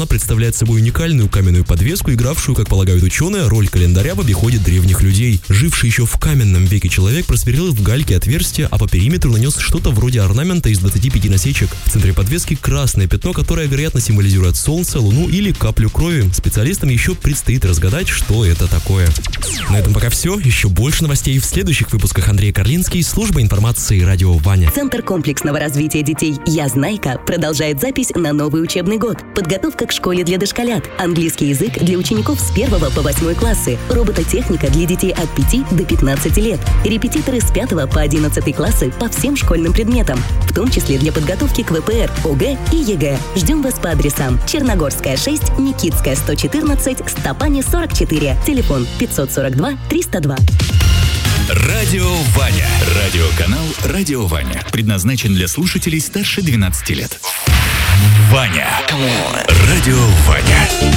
Она представляет собой уникальную каменную подвеску, игравшую, как полагают ученые, роль календаря в обиходе древних людей. Живший еще в каменном веке человек просверлил в гальке отверстие, а по периметру нанес что-то вроде орнамента из 25 насечек. В центре подвески красное пятно, которое, вероятно, символизирует солнце, луну или каплю крови. Специалистам еще предстоит разгадать, что это такое. На этом пока все. Еще больше новостей в следующих выпусках. Андрей Карлинский, служба информации «Радио Ваня». Центр комплексного развития детей «Я Знайка» продолжает запись на новый учебный год. Подготовка к школе для дошколят, английский язык для учеников с 1 по 8 классы, робототехника для детей от 5 до 15 лет, репетиторы с 5 по 11 классы по всем школьным предметам, в том числе для подготовки к ВПР, ОГЭ и ЕГЭ. Ждем вас по адресам: Черногорская, 6, Никитская, 114, Стопани, 44, телефон 542 302. Радио Ваня. Радиоканал «Радио Ваня». Предназначен для слушателей старше 12 лет. Ваня. Радио Ваня.